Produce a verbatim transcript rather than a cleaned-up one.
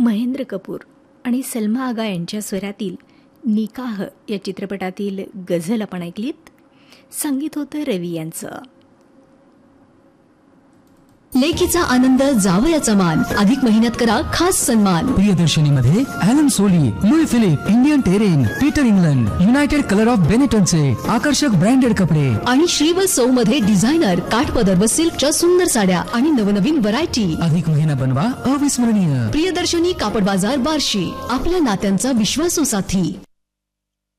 महेंद्र कपूर आणि सलमा आगा यांच्या स्वरातील निकाह या चित्रपटातील गझल आपण ऐकलीत. संगीत होतं रवी यांचं. लेकीचा आनंद जावयाचा मान अधिक महिन्यात करा खास सन्मान. प्रियदर्शनी मध्ये Allen Soli, Louis Philippe, Indian terrain, Peter England, United colour of बेनेटनचे आकर्षक ब्रँडेड कपडे आणि श्रीवल सौ मध्ये डिझायनर काठपदर व सिल्कच्या सुंदर साड्या आणि नवनवीन व्हरायटी. अधिक महिना बनवा अविस्मरणीय. प्रियदर्शनी कापड बाजार बार्शी, आपल्या नात्यांचा विश्वासू साथी.